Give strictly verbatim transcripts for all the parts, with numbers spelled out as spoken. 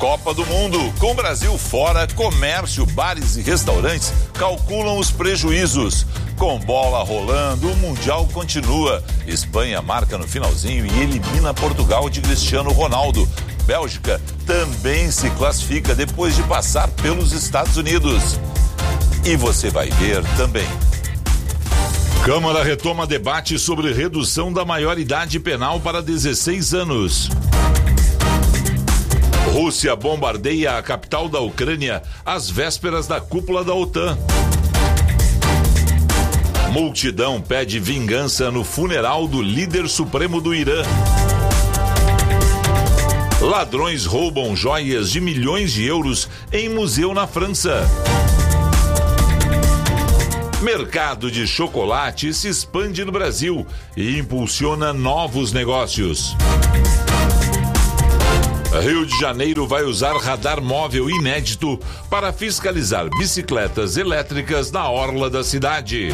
Copa do Mundo. Com o Brasil fora, comércio, bares e restaurantes calculam os prejuízos. Com bola rolando, o Mundial continua. Espanha marca no finalzinho e elimina Portugal de Cristiano Ronaldo. Bélgica também se classifica depois de passar pelos Estados Unidos. E você vai ver também. Câmara retoma debate sobre redução da maioridade penal para dezesseis anos. Rússia bombardeia a capital da Ucrânia às vésperas da cúpula da OTAN. Multidão pede vingança no funeral do líder supremo do Irã. Ladrões roubam joias de milhões de euros em museu na França. Mercado de chocolate se expande no Brasil e impulsiona novos negócios. Rio de Janeiro vai usar radar móvel inédito para fiscalizar bicicletas elétricas na orla da cidade.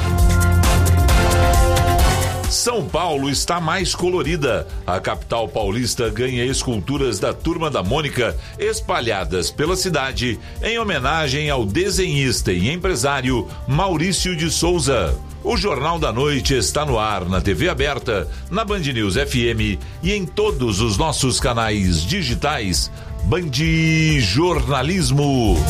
São Paulo está mais colorida. A capital paulista ganha esculturas da Turma da Mônica espalhadas pela cidade em homenagem ao desenhista e empresário Maurício de Souza. O Jornal da Noite está no ar na T V aberta, na Band News F M e em todos os nossos canais digitais. Band Jornalismo.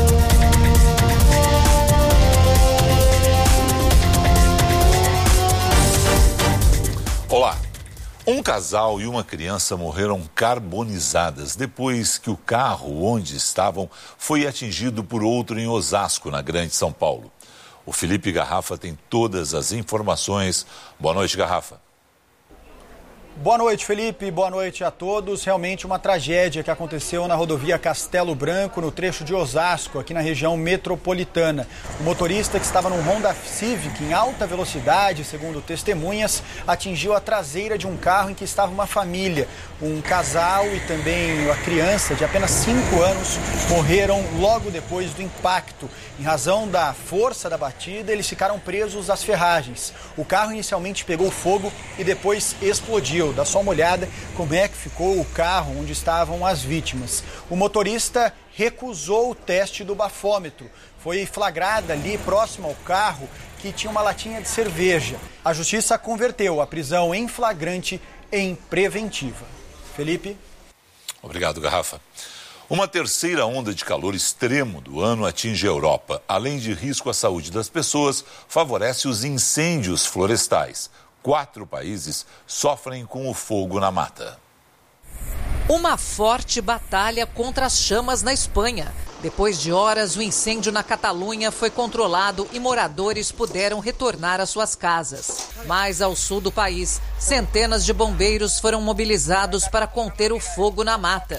Olá. Um casal e uma criança morreram carbonizadas depois que o carro onde estavam foi atingido por outro em Osasco, na Grande São Paulo. O Felipe Garrafa tem todas as informações. Boa noite, Garrafa. Boa noite, Felipe. Boa noite a todos. Realmente uma tragédia que aconteceu na rodovia Castelo Branco, no trecho de Osasco, aqui na região metropolitana. O motorista, que estava num Honda Civic em alta velocidade, segundo testemunhas, atingiu a traseira de um carro em que estava uma família. Um casal e também a criança de apenas cinco anos morreram logo depois do impacto. Em razão da força da batida, eles ficaram presos às ferragens. O carro inicialmente pegou fogo e depois explodiu. Dá só uma olhada como é que ficou o carro onde estavam as vítimas. O motorista recusou o teste do bafômetro. Foi flagrada ali próximo ao carro que tinha uma latinha de cerveja. A justiça converteu a prisão em flagrante em preventiva. Felipe? Obrigado, Garrafa. Uma terceira onda de calor extremo do ano atinge a Europa. Além de risco à saúde das pessoas, favorece os incêndios florestais. Quatro países sofrem com o fogo na mata. Uma forte batalha contra as chamas na Espanha. Depois de horas, o incêndio na Catalunha foi controlado e moradores puderam retornar às suas casas. Mais ao sul do país, centenas de bombeiros foram mobilizados para conter o fogo na mata.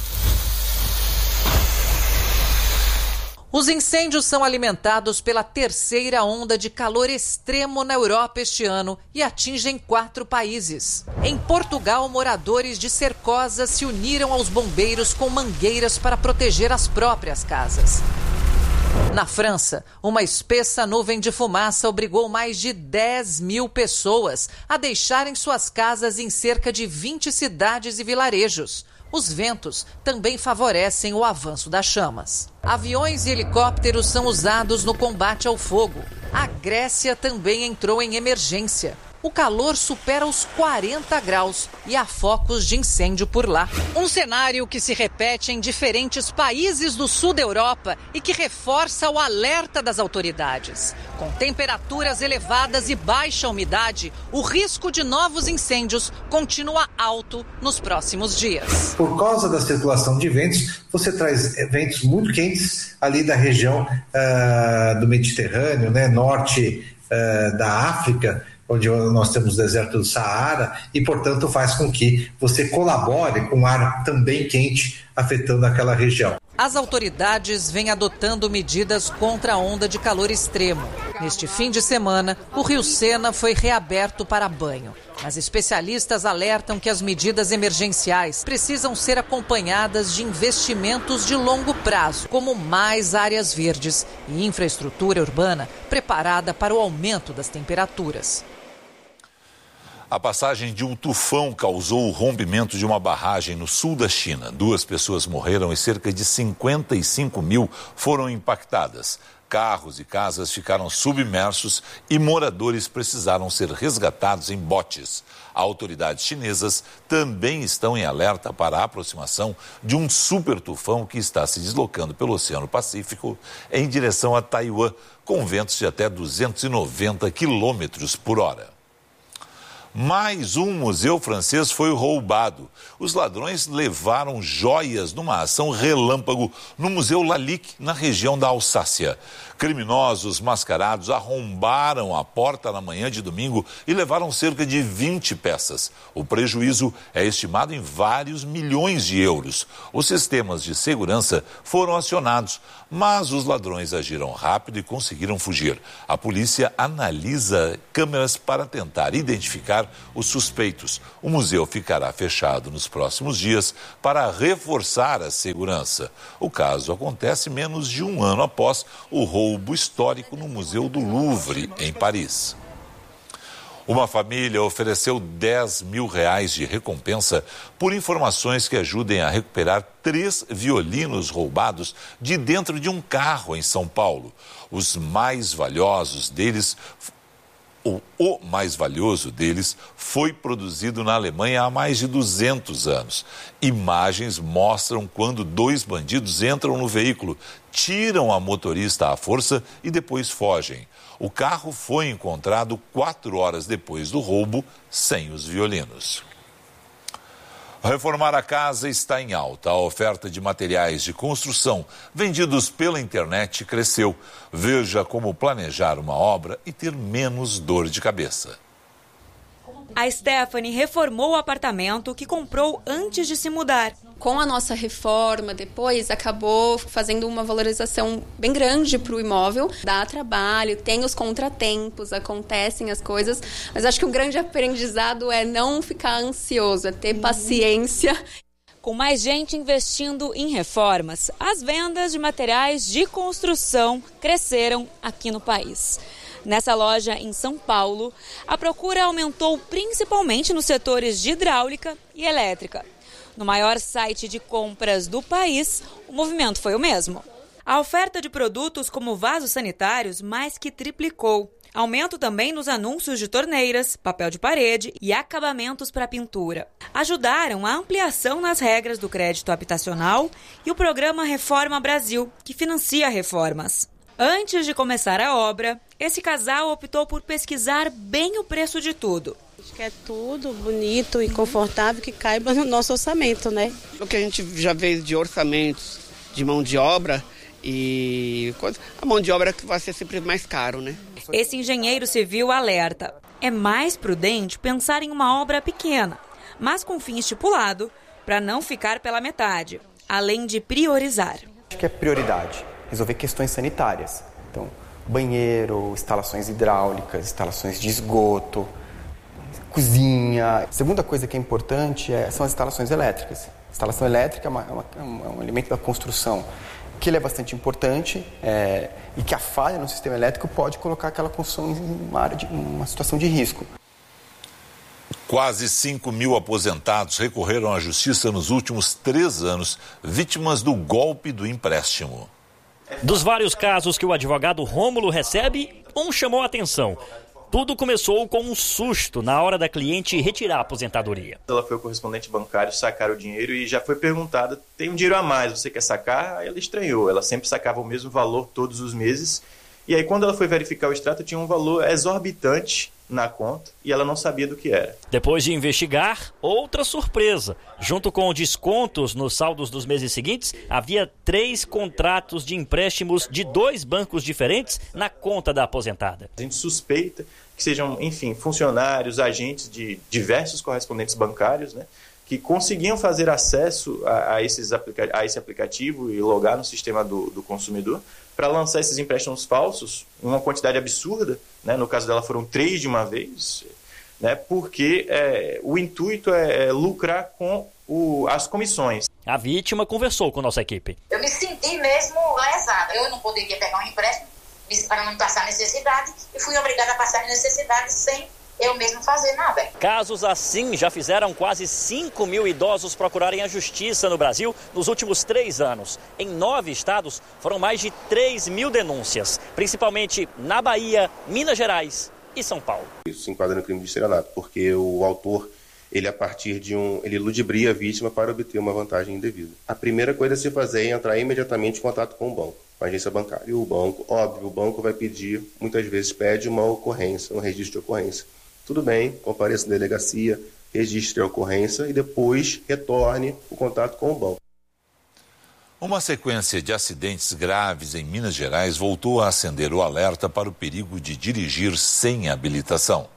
Os incêndios são alimentados pela terceira onda de calor extremo na Europa este ano e atingem quatro países. Em Portugal, moradores de Cercosa se uniram aos bombeiros com mangueiras para proteger as próprias casas. Na França, uma espessa nuvem de fumaça obrigou mais de dez mil pessoas a deixarem suas casas em cerca de vinte cidades e vilarejos. Os ventos também favorecem o avanço das chamas. Aviões e helicópteros são usados no combate ao fogo. A Grécia também entrou em emergência. O calor supera os quarenta graus e há focos de incêndio por lá. Um cenário que se repete em diferentes países do sul da Europa e que reforça o alerta das autoridades. Com temperaturas elevadas e baixa umidade, o risco de novos incêndios continua alto nos próximos dias. Por causa da circulação de ventos, você traz ventos muito quentes ali da região uh, do Mediterrâneo, né, norte uh, da África, onde nós temos o deserto do Saara, e, portanto, faz com que você colabore com ar também quente afetando aquela região. As autoridades vêm adotando medidas contra a onda de calor extremo. Neste fim de semana, o Rio Sena foi reaberto para banho. Mas especialistas alertam que as medidas emergenciais precisam ser acompanhadas de investimentos de longo prazo, como mais áreas verdes e infraestrutura urbana preparada para o aumento das temperaturas. A passagem de um tufão causou o rompimento de uma barragem no sul da China. Duas pessoas morreram e cerca de cinquenta e cinco mil foram impactadas. Carros e casas ficaram submersos e moradores precisaram ser resgatados em botes. Autoridades chinesas também estão em alerta para a aproximação de um super tufão que está se deslocando pelo Oceano Pacífico em direção a Taiwan, com ventos de até duzentos e noventa quilômetros por hora. Mais um museu francês foi roubado. Os ladrões levaram joias numa ação relâmpago no Museu Lalique, na região da Alsácia. Criminosos mascarados arrombaram a porta na manhã de domingo e levaram cerca de vinte peças. O prejuízo é estimado em vários milhões de euros. Os sistemas de segurança foram acionados, mas os ladrões agiram rápido e conseguiram fugir. A polícia analisa câmeras para tentar identificar os suspeitos. O museu ficará fechado nos próximos dias para reforçar a segurança. O caso acontece menos de um ano após o roubo histórico no Museu do Louvre, em Paris. Uma família ofereceu dez mil reais de recompensa por informações que ajudem a recuperar três violinos roubados de dentro de um carro em São Paulo. Os mais valiosos deles O, o mais valioso deles foi produzido na Alemanha há mais de duzentos anos. Imagens mostram quando dois bandidos entram no veículo, tiram a motorista à força e depois fogem. O carro foi encontrado quatro horas depois do roubo, sem os violinos. Reformar a casa está em alta. A oferta de materiais de construção vendidos pela internet cresceu. Veja como planejar uma obra e ter menos dor de cabeça. A Stephanie reformou o apartamento que comprou antes de se mudar. Com a nossa reforma, depois acabou fazendo uma valorização bem grande para o imóvel. Dá trabalho, tem os contratempos, acontecem as coisas, mas acho que o grande aprendizado é não ficar ansioso, é ter paciência. Com mais gente investindo em reformas, as vendas de materiais de construção cresceram aqui no país. Nessa loja em São Paulo, a procura aumentou principalmente nos setores de hidráulica e elétrica. No maior site de compras do país, o movimento foi o mesmo. A oferta de produtos como vasos sanitários mais que triplicou. Aumento também nos anúncios de torneiras, papel de parede e acabamentos para pintura. Ajudaram a ampliação nas regras do crédito habitacional e o programa Reforma Brasil, que financia reformas. Antes de começar a obra, esse casal optou por pesquisar bem o preço de tudo. Acho que é tudo bonito e confortável que caiba no nosso orçamento, né? O que a gente já vê de orçamentos de mão de obra e a mão de obra que vai ser sempre mais caro, né? Esse engenheiro civil alerta. É mais prudente pensar em uma obra pequena, mas com fim estipulado, para não ficar pela metade, além de priorizar. Acho que é prioridade, resolver questões sanitárias. Então, banheiro, instalações hidráulicas, instalações de esgoto, cozinha. A segunda coisa que é importante é, são as instalações elétricas. A instalação elétrica é, uma, é, uma, é um elemento da construção que ele é bastante importante é, e que a falha no sistema elétrico pode colocar aquela construção em uma, área de, uma situação de risco. Quase cinco mil aposentados recorreram à justiça nos últimos três anos, vítimas do golpe do empréstimo. Dos vários casos que o advogado Rômulo recebe, um chamou a atenção. Tudo começou com um susto na hora da cliente retirar a aposentadoria. Ela foi ao correspondente bancário sacar o dinheiro e já foi perguntada, tem um dinheiro a mais, você quer sacar? Aí ela estranhou, ela sempre sacava o mesmo valor todos os meses. E aí quando ela foi verificar o extrato, tinha um valor exorbitante na conta e ela não sabia do que era. Depois de investigar, outra surpresa. Junto com descontos nos saldos dos meses seguintes, havia três contratos de empréstimos de dois bancos diferentes na conta da aposentada. A gente suspeita que sejam, enfim, funcionários, agentes de diversos correspondentes bancários, né, que conseguiam fazer acesso a, a, esses aplica- a esse aplicativo e logar no sistema do, do consumidor para lançar esses empréstimos falsos, uma quantidade absurda, né? No caso dela foram três de uma vez, né? Porque é, o intuito é, é lucrar com o, as comissões. A vítima conversou com nossa equipe. Eu me senti mesmo lesada. Eu não poderia pegar um empréstimo para não passar necessidade e fui obrigada a passar necessidade sem eu mesmo fazer nada. Casos assim já fizeram quase cinco mil idosos procurarem a justiça no Brasil nos últimos três anos. Em nove estados foram mais de três mil denúncias, principalmente na Bahia, Minas Gerais e São Paulo. Isso se enquadra no crime de estelionato, porque o autor, ele a partir de um, ele ludibria a vítima para obter uma vantagem indevida. A primeira coisa a se fazer é entrar imediatamente em contato com o banco, com a agência bancária. E o banco, óbvio, o banco vai pedir, muitas vezes pede uma ocorrência, um registro de ocorrência. Tudo bem, compareça na delegacia, registre a ocorrência e depois retorne o contato com o banco. Uma sequência de acidentes graves em Minas Gerais voltou a acender o alerta para o perigo de dirigir sem habilitação.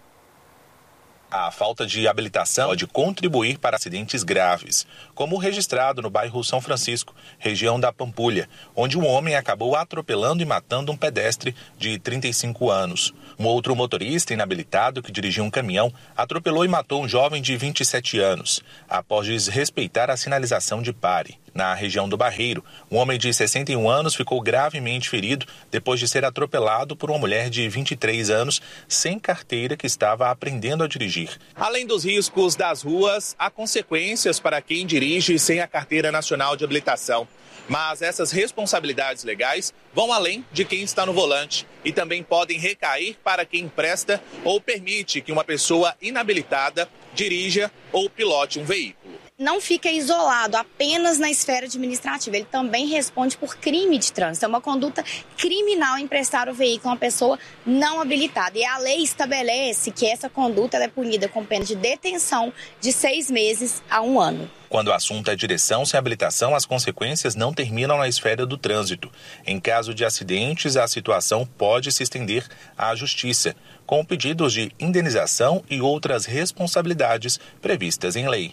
A falta de habilitação pode contribuir para acidentes graves, como o registrado no bairro São Francisco, região da Pampulha, onde um homem acabou atropelando e matando um pedestre de trinta e cinco anos. Um outro motorista inabilitado que dirigia um caminhão atropelou e matou um jovem de vinte e sete anos, após desrespeitar a sinalização de pare. Na região do Barreiro, um homem de sessenta e um anos ficou gravemente ferido depois de ser atropelado por uma mulher de vinte e três anos sem carteira que estava aprendendo a dirigir. Além dos riscos das ruas, há consequências para quem dirige sem a carteira nacional de habilitação. Mas essas responsabilidades legais vão além de quem está no volante e também podem recair para quem empresta ou permite que uma pessoa inabilitada dirija ou pilote um veículo. Não fica isolado apenas na esfera administrativa, ele também responde por crime de trânsito. É uma conduta criminal emprestar o veículo a uma pessoa não habilitada. E a lei estabelece que essa conduta é punida com pena de detenção de seis meses a um ano. Quando o assunto é direção sem habilitação, as consequências não terminam na esfera do trânsito. Em caso de acidentes, a situação pode se estender à justiça, com pedidos de indenização e outras responsabilidades previstas em lei.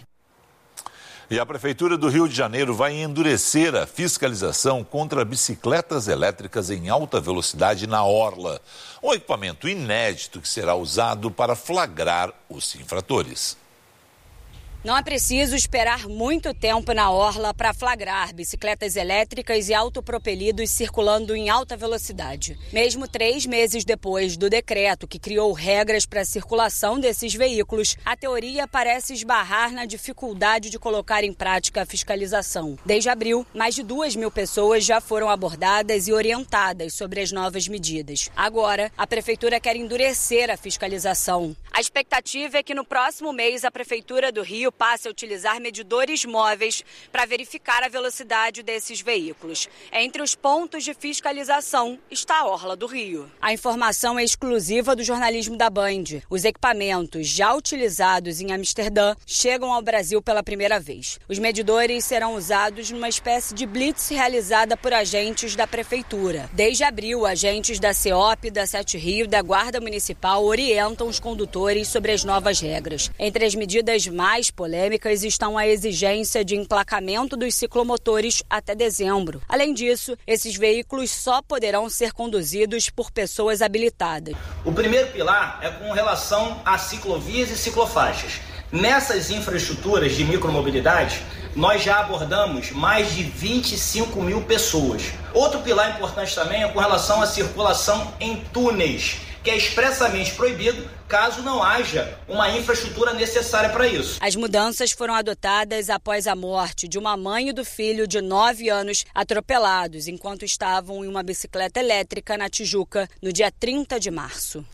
E a Prefeitura do Rio de Janeiro vai endurecer a fiscalização contra bicicletas elétricas em alta velocidade na orla. Um equipamento inédito que será usado para flagrar os infratores. Não é preciso esperar muito tempo na orla para flagrar bicicletas elétricas e autopropelidos circulando em alta velocidade. Mesmo três meses depois do decreto que criou regras para a circulação desses veículos, a teoria parece esbarrar na dificuldade de colocar em prática a fiscalização. Desde abril, mais de duas mil pessoas já foram abordadas e orientadas sobre as novas medidas. Agora, a Prefeitura quer endurecer a fiscalização. A expectativa é que no próximo mês a Prefeitura do Rio passe a utilizar medidores móveis para verificar a velocidade desses veículos. Entre os pontos de fiscalização está a Orla do Rio. A informação é exclusiva do jornalismo da Band. Os equipamentos já utilizados em Amsterdã chegam ao Brasil pela primeira vez. Os medidores serão usados numa espécie de blitz realizada por agentes da Prefeitura. Desde abril, agentes da CEOP, da Sete Rio e da Guarda Municipal orientam os condutores sobre as novas regras. Entre as medidas mais polêmicas estão a exigência de emplacamento dos ciclomotores até dezembro. Além disso, esses veículos só poderão ser conduzidos por pessoas habilitadas. O primeiro pilar é com relação a ciclovias e ciclofaixas. Nessas infraestruturas de micromobilidade, nós já abordamos mais de vinte e cinco mil pessoas. Outro pilar importante também é com relação à circulação em túneis, que é expressamente proibido caso não haja uma infraestrutura necessária para isso. As mudanças foram adotadas após a morte de uma mãe e do filho de nove anos atropelados enquanto estavam em uma bicicleta elétrica na Tijuca no dia trinta de março.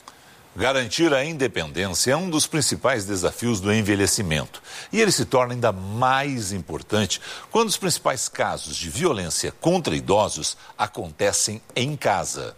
Garantir a independência é um dos principais desafios do envelhecimento. E ele se torna ainda mais importante quando os principais casos de violência contra idosos acontecem em casa.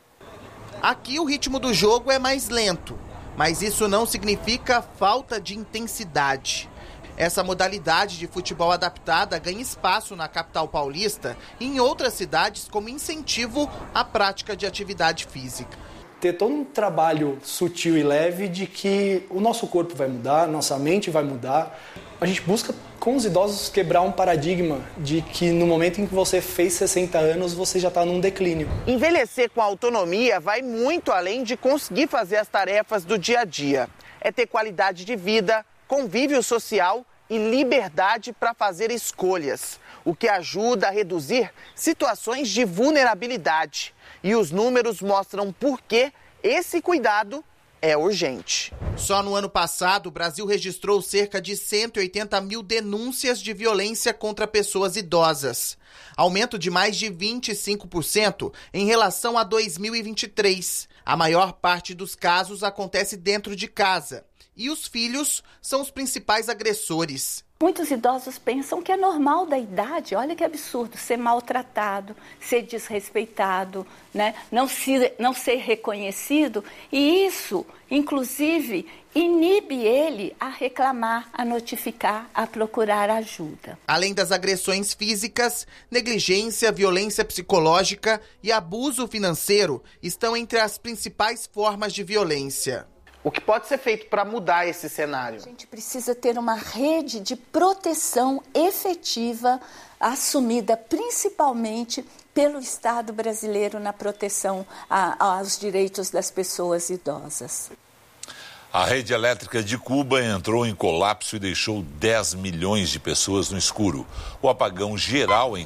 Aqui o ritmo do jogo é mais lento, mas isso não significa falta de intensidade. Essa modalidade de futebol adaptada ganha espaço na capital paulista e em outras cidades como incentivo à prática de atividade física. Ter todo um trabalho sutil e leve de que o nosso corpo vai mudar, nossa mente vai mudar. A gente busca, com os idosos, quebrar um paradigma de que no momento em que você fez sessenta anos, você já está num declínio. Envelhecer com autonomia vai muito além de conseguir fazer as tarefas do dia a dia. É ter qualidade de vida, convívio social e liberdade para fazer escolhas, o que ajuda a reduzir situações de vulnerabilidade. E os números mostram por que esse cuidado é urgente. Só no ano passado, o Brasil registrou cerca de cento e oitenta mil denúncias de violência contra pessoas idosas. Aumento de mais de vinte e cinco por cento em relação a dois mil e vinte e três. A maior parte dos casos acontece dentro de casa. E os filhos são os principais agressores. Muitos idosos pensam que é normal da idade, olha que absurdo, ser maltratado, ser desrespeitado, né? não, se, não ser reconhecido. E isso, inclusive, inibe ele a reclamar, a notificar, a procurar ajuda. Além das agressões físicas, negligência, violência psicológica e abuso financeiro estão entre as principais formas de violência. O que pode ser feito para mudar esse cenário? A gente precisa ter uma rede de proteção efetiva, assumida principalmente pelo Estado brasileiro na proteção a, aos direitos das pessoas idosas. A rede elétrica de Cuba entrou em colapso e deixou dez milhões de pessoas no escuro. O apagão geral em